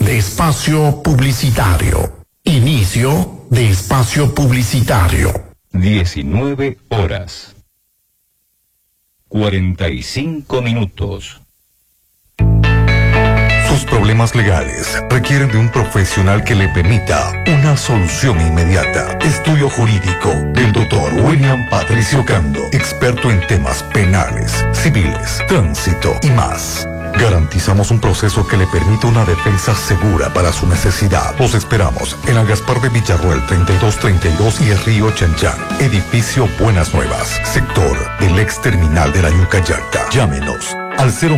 de espacio publicitario. Inicio de espacio publicitario. 19 horas. 45 minutos. Sus problemas legales requieren de un profesional que le permita una solución inmediata. Estudio jurídico del doctor William Patricio Cando, experto en temas penales, civiles, tránsito y más. Garantizamos un proceso que le permita una defensa segura para su necesidad. Los esperamos en el Gaspar de Villarroel 3232 y el Río Chanchán. Edificio Buenas Nuevas, sector del ex terminal de la Yucayacta. Llámenos al 0